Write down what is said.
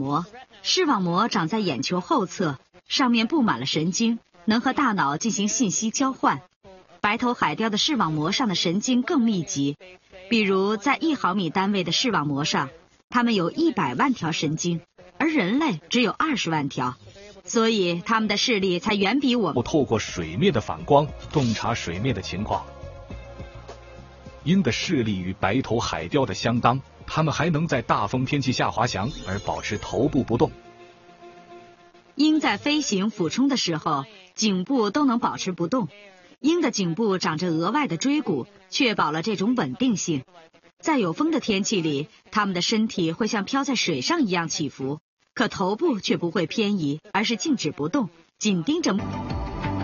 膜，视网膜长在眼球后侧，上面布满了神经，能和大脑进行信息交换。白头海雕的视网膜上的神经更密集，比如在1毫米单位的视网膜上，它们有100万条神经，而人类只有20万条，所以它们的视力才远比我们。 透过水面的反光洞察水面的情况。鹰的视力与白头海雕的相当，它们还能在大风天气下滑翔而保持头部不动。 鹰在飞行俯冲的时候，颈部都能保持不动。鹰的颈部长着额外的椎骨，确保了这种稳定性。在有风的天气里，它们的身体会像飘在水上一样起伏，可头部却不会偏移，而是静止不动，紧盯着。